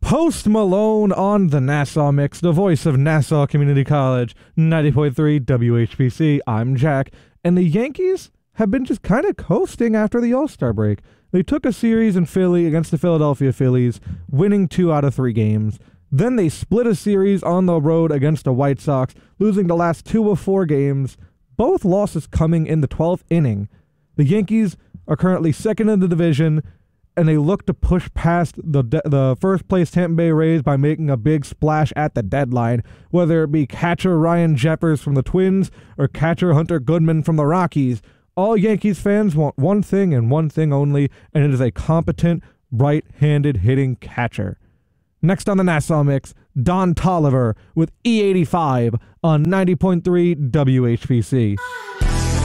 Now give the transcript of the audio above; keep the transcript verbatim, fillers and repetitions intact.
Post Malone on the Nassau Mix, the voice of Nassau Community College, ninety point three W H P C. I'm Jack, and the Yankees have been just kind of coasting after the All-Star break. They took a series in Philly against the Philadelphia Phillies, winning two out of three games. Then they split a series on the road against the White Sox, losing the last two of four games, both losses coming in the twelfth inning. The Yankees are currently second in the division, and they look to push past the de- the first-place Tampa Bay Rays by making a big splash at the deadline, whether it be catcher Ryan Jeffers from the Twins or catcher Hunter Goodman from the Rockies. All Yankees fans want one thing and one thing only, and it is a competent, right-handed hitting catcher. Next on the Nassau Mix, Don Toliver with E eighty-five on ninety point three W H P C.